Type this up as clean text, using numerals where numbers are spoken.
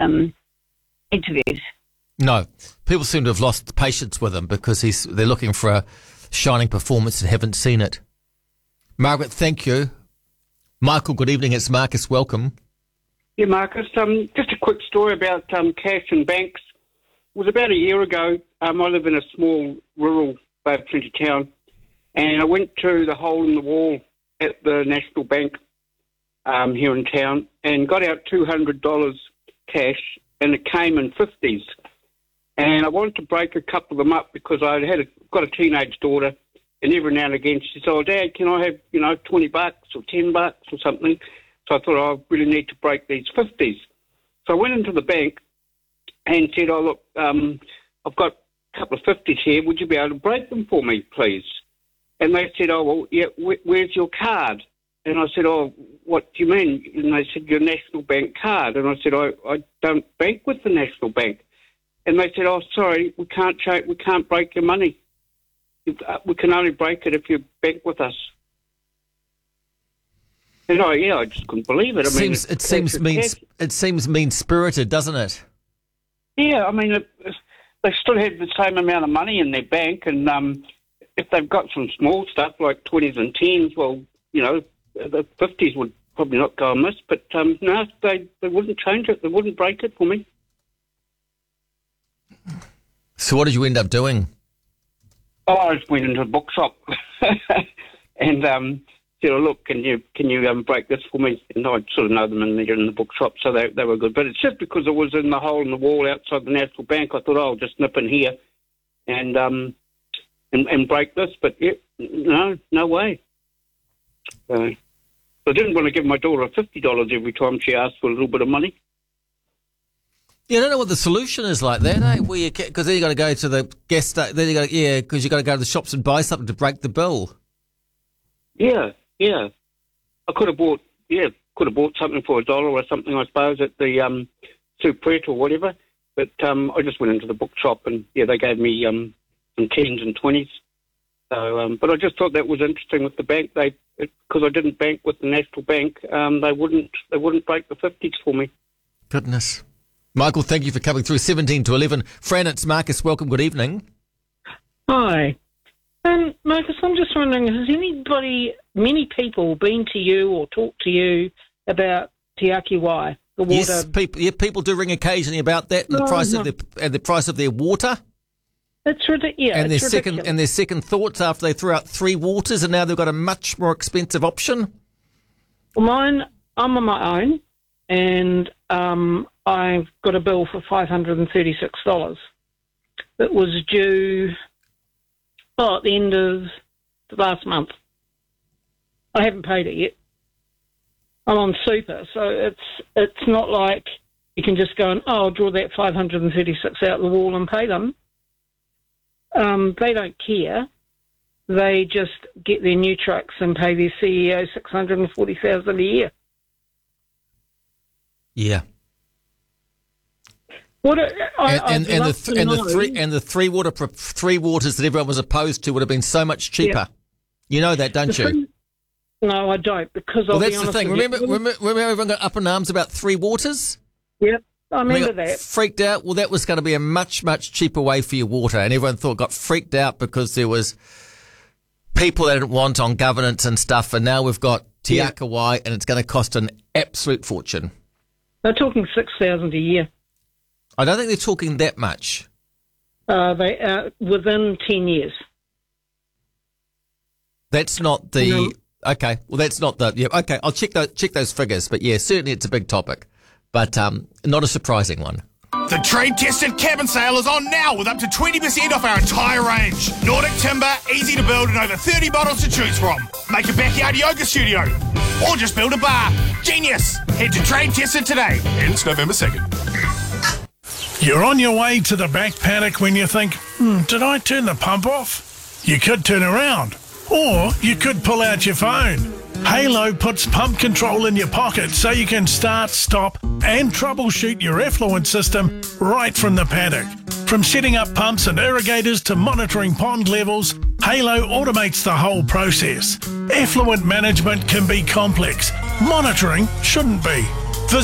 interviews. No. People seem to have lost patience with him because they're looking for a shining performance and haven't seen it. Margaret, thank you. Michael, good evening. It's Marcus. Welcome. Yeah, Marcus. Just a quick story about cash and banks. It was about a year ago. I live in a small rural Bay of Plenty town, and I went to the hole in the wall at the National Bank here in town and got out $200 cash, and it came in 50s. And I wanted to break a couple of them up because I got a teenage daughter, and every now and again she said, "Oh, Dad, can I have $20 or $10 or something?" So I thought, I really need to break these 50s. So I went into the bank and said, "Oh, look, I've got a couple of 50s here. Would you be able to break them for me, please?" And they said, "Oh, well, yeah, where's your card?" And I said, "Oh, what do you mean?" And they said, "Your National Bank card." And I said, I don't bank with the National Bank. And they said, "Oh, sorry, we can't break your money. We can only break it if you bank with us." And I just couldn't believe it. It seems mean-spirited, doesn't it? Yeah, I mean, they still have the same amount of money in their bank, and if they've got some small stuff like 20s and 10s, well, the 50s would probably not go amiss. But no, they wouldn't change it. They wouldn't break it for me. So what did you end up doing? Oh, I just went into a bookshop and said, "Oh, look, can you break this for me?" And I sort of know them in the bookshop, so they were good. But it's just because it was in the hole in the wall outside the National Bank, I thought, I'll just nip in here and break this. But yeah, no way. I didn't want to give my daughter $50 every time she asked for a little bit of money. Yeah, I don't know what the solution is like that, eh? Because then you got to go to the guest. Then you got because you got to go to the shops and buy something to break the bill. Yeah. I could have bought something for $1 or something, I suppose, at the Supret or whatever. But I just went into the bookshop and they gave me some 10s and 20s. So, but I just thought that was interesting with the bank. Because I didn't bank with the National Bank, they wouldn't break the 50s for me. Goodness. Michael, thank you for coming through. 17 to 11. Fran, it's Marcus. Welcome. Good evening. Hi. Marcus, I'm just wondering, has many people been to you or talked to you about Te Aki Wai, the water? Yes, people do ring occasionally about that and the price of their water. It's ridiculous. And their second thoughts after they threw out 3 waters, and now they've got a much more expensive option. Well, I'm on my own, and I've got a bill for $536 that was due at the end of the last month. I haven't paid it yet. I'm on super, so it's not like you can just go and, I'll draw that $536 out the wall and pay them. They don't care. They just get their new trucks and pay their CEO $640,000 a year. Yeah. The three waters that everyone was opposed to would have been so much cheaper. Yeah. You know that, don't you? No, I don't, because I'll be honest with you. Remember everyone got up in arms about 3 waters? Yep, I remember that. Freaked out. Well, that was going to be a much, much cheaper way for your water, and everyone got freaked out because there was people they didn't want on governance and stuff, and now we've got Te Aki Wai, and it's going to cost an absolute fortune. They're talking $6,000 a year. I don't think they're talking that much. They are within 10 years. That's not the... No. Okay, well, that's not the... Yeah, okay, I'll check those figures. But, yeah, certainly it's a big topic. But not a surprising one. The trade-tested cabin sale is on now with up to 20% off our entire range. Nordic timber, easy to build and over 30 models to choose from. Make a backyard yoga studio or just build a bar. Genius! Head to Trade Tested today. Ends November 2nd. You're on your way to the back paddock when you think, did I turn the pump off? You could turn around. Or you could pull out your phone. Halo puts pump control in your pocket so you can start, stop and troubleshoot your effluent system right from the paddock. From setting up pumps and irrigators to monitoring pond levels, Halo automates the whole process. Effluent management can be complex. Monitoring shouldn't be.